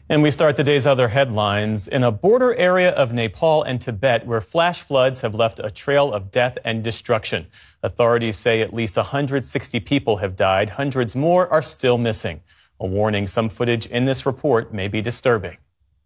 And we start the day's other headlines in a border area of Nepal and Tibet where flash floods have left a trail of death and destruction. Authorities say at least 160 people have died. Hundreds more are still missing. A warning, some footage in this report may be disturbing.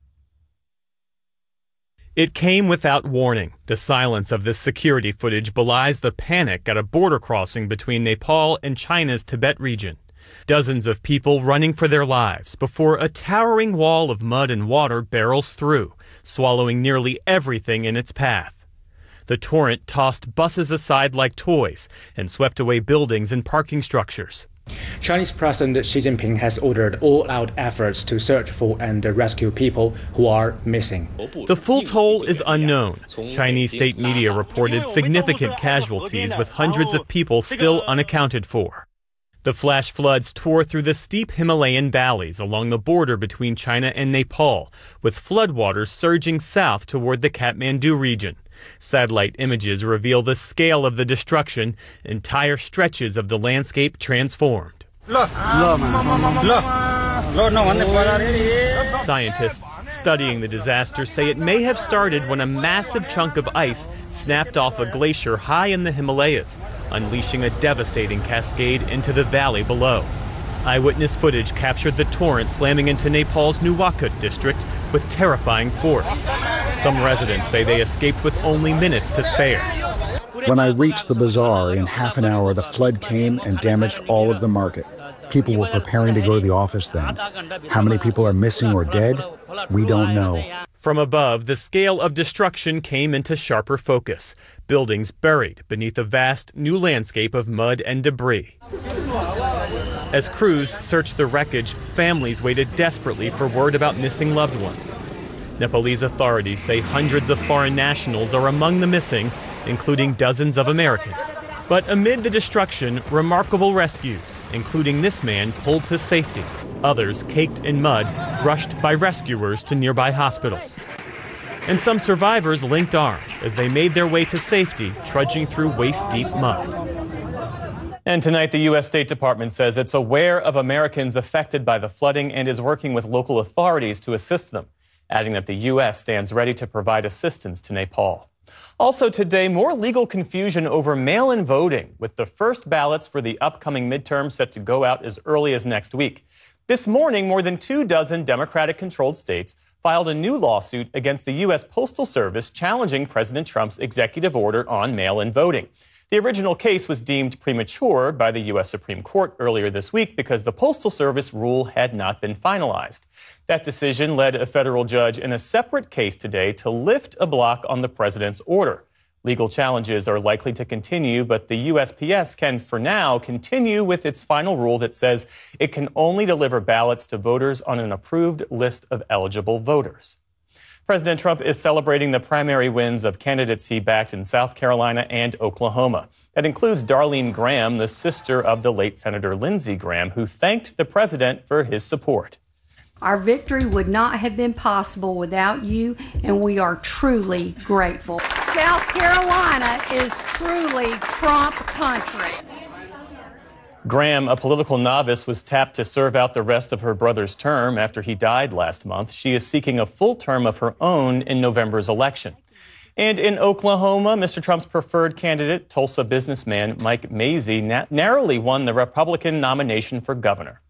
It came without warning. The silence of this security footage belies the panic at a border crossing between Nepal and China's Tibet region. Dozens of people running for their lives before a towering wall of mud and water barrels through, swallowing nearly everything in its path. The torrent tossed buses aside like toys and swept away buildings and parking structures. Chinese President Xi Jinping has ordered all-out efforts to search for and rescue people who are missing. The full toll is unknown. Chinese state media reported significant casualties with hundreds of people still unaccounted for. The flash floods tore through the steep Himalayan valleys along the border between China and Nepal, with floodwaters surging south toward the Kathmandu region. Satellite images reveal the scale of the destruction, entire stretches of the landscape transformed. Scientists studying the disaster say it may have started when a massive chunk of ice snapped off a glacier high in the Himalayas, unleashing a devastating cascade into the valley below. Eyewitness footage captured the torrent slamming into Nepal's Nuwakot district with terrifying force. Some residents say they escaped with only minutes to spare. When I reached the bazaar in half an hour, the flood came and damaged all of the market. People were preparing to go to the office then. How many people are missing or dead? We don't know. From above, the scale of destruction came into sharper focus. Buildings buried beneath a vast new landscape of mud and debris. As crews searched the wreckage, families waited desperately for word about missing loved ones. Nepalese authorities say hundreds of foreign nationals are among the missing, including dozens of Americans. But amid the destruction, remarkable rescues, including this man pulled to safety. Others, caked in mud, rushed by rescuers to nearby hospitals. And some survivors linked arms as they made their way to safety, trudging through waist-deep mud. And tonight, the U.S. State Department says it's aware of Americans affected by the flooding and is working with local authorities to assist them, adding that the U.S. stands ready to provide assistance to Nepal. Also today, more legal confusion over mail-in voting, with the first ballots for the upcoming midterm set to go out as early as next week. This morning, more than 24 Democratic-controlled states filed a new lawsuit against the U.S. Postal Service challenging President Trump's executive order on mail-in voting. The original case was deemed premature by the U.S. Supreme Court earlier this week because the Postal Service rule had not been finalized. That decision led a federal judge in a separate case today to lift a block on the president's order. Legal challenges are likely to continue, but the USPS can, for now, continue with its final rule that says it can only deliver ballots to voters on an approved list of eligible voters. President Trump is celebrating the primary wins of candidates he backed in South Carolina and Oklahoma. That includes Darlene Graham, the sister of the late Senator Lindsey Graham, who thanked the president for his support. Our victory would not have been possible without you, and we are truly grateful. South Carolina is truly Trump country. Graham, a political novice, was tapped to serve out the rest of her brother's term after he died last month. She is seeking a full term of her own in November's election. And in Oklahoma, Mr. Trump's preferred candidate, Tulsa businessman Mike Mazzei, narrowly won the Republican nomination for governor.